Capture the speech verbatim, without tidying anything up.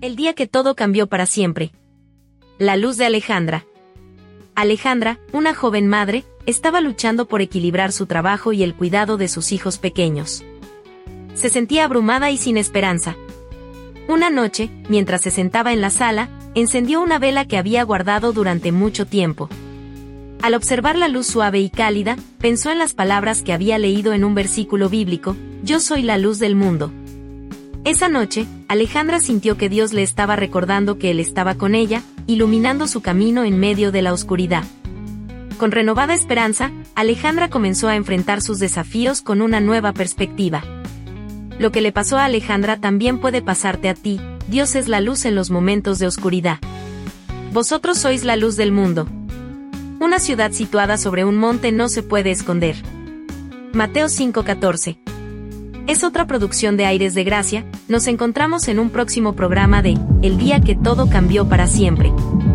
El día que todo cambió para siempre. La luz de Alejandra. Alejandra, una joven madre, estaba luchando por equilibrar su trabajo y el cuidado de sus hijos pequeños. Se sentía abrumada y sin esperanza. Una noche, mientras se sentaba en la sala, encendió una vela que había guardado durante mucho tiempo. Al observar la luz suave y cálida, pensó en las palabras que había leído en un versículo bíblico: «Yo soy la luz del mundo». Esa noche, Alejandra sintió que Dios le estaba recordando que Él estaba con ella, iluminando su camino en medio de la oscuridad. Con renovada esperanza, Alejandra comenzó a enfrentar sus desafíos con una nueva perspectiva. Lo que le pasó a Alejandra también puede pasarte a ti. Dios es la luz en los momentos de oscuridad. Vosotros sois la luz del mundo. Una ciudad situada sobre un monte no se puede esconder. Mateo cinco catorce. Es otra producción de Aires de Gracia. Nos encontramos en un próximo programa de El día que todo cambió para siempre.